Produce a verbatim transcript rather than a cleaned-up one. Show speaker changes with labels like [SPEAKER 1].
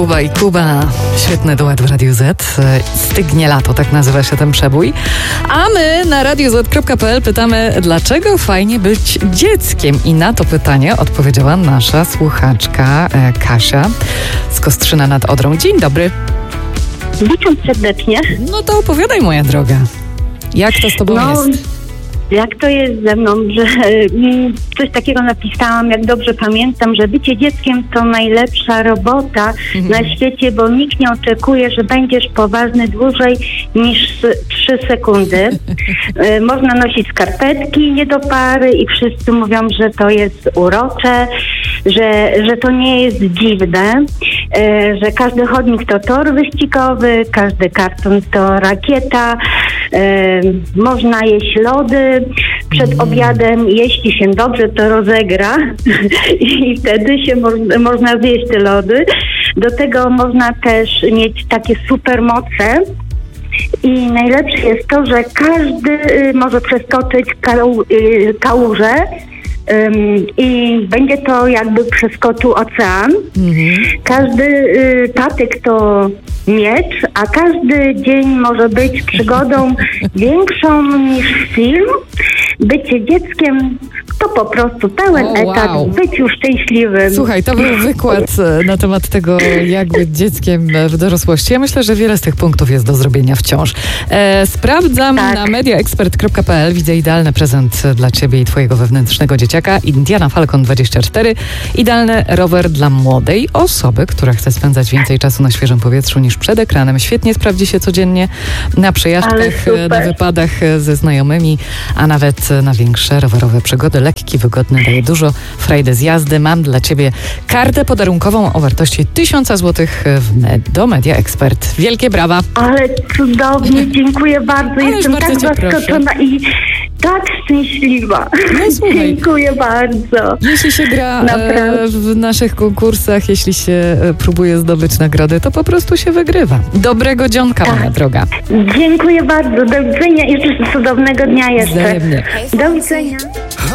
[SPEAKER 1] Kuba i Kuba, świetny duet w Radiu Z. Stygnie lato, tak nazywa się ten przebój. A my na radio zet kropka pe el pytamy, dlaczego fajnie być dzieckiem? I na to pytanie odpowiedziała nasza słuchaczka Kasia z Kostrzyna nad Odrą. Dzień dobry.
[SPEAKER 2] Witam serdecznie.
[SPEAKER 1] No to opowiadaj, moja droga. Jak to z tobą
[SPEAKER 2] no,
[SPEAKER 1] jest?
[SPEAKER 2] Jak to jest ze mną, że mm, coś takiego napisałam, jak dobrze pamiętam, że bycie dzieckiem to najlepsza robota mhm. na świecie, bo nikt nie oczekuje, że będziesz poważny dłużej niż trzy sekundy. y, można nosić skarpetki nie do pary i wszyscy mówią, że to jest urocze, że, że to nie jest dziwne, y, że każdy chodnik to tor wyścigowy, każdy karton to rakieta, y, można jeść lody przed mm. obiadem, jeśli się dobrze to rozegra i wtedy się mo- można zjeść te lody. Do tego można też mieć takie supermoce i najlepsze jest to, że każdy y, może przeskoczyć kał- y, kałużę Ym, i będzie to jakby przeskoczył ocean. Mm-hmm. Każdy y, patyk to miecz, a każdy dzień może być przygodą większą niż film. Bycie dzieckiem to po prostu pełen
[SPEAKER 1] o,
[SPEAKER 2] etat
[SPEAKER 1] wow.
[SPEAKER 2] w byciu szczęśliwym.
[SPEAKER 1] Słuchaj, to był wykład na temat tego, jak być dzieckiem w dorosłości. Ja myślę, że wiele z tych punktów jest do zrobienia wciąż. E, sprawdzam tak. na media ekspert kropka pe el. Widzę idealny prezent dla ciebie i twojego wewnętrznego dzieciaka. Indiana Falcon dwadzieścia cztery. Idealny rower dla młodej osoby, która chce spędzać więcej czasu na świeżym powietrzu niż przed ekranem. Świetnie sprawdzi się codziennie na przejażdżkach, na wypadach ze znajomymi, a nawet na większe rowerowe przygody. Lekki, wygodny, daje dużo frajdy z jazdy. Mam dla ciebie kartę podarunkową o wartości tysiąc złotych med- do Media Expert. Wielkie brawa.
[SPEAKER 2] Ale cudownie, dziękuję bardzo.
[SPEAKER 1] Ależ
[SPEAKER 2] Jestem
[SPEAKER 1] bardzo
[SPEAKER 2] tak zaskoczona i tak szczęśliwa.
[SPEAKER 1] No, słuchaj,
[SPEAKER 2] dziękuję bardzo.
[SPEAKER 1] Jeśli się gra e, w naszych konkursach, jeśli się e, próbuje zdobyć nagrody, to po prostu się wygrywa. Dobrego dzionka, tak. moja droga.
[SPEAKER 2] Dziękuję bardzo. Do widzenia i życzę cudownego dnia jeszcze.
[SPEAKER 1] Wzajemnie.
[SPEAKER 2] Do widzenia.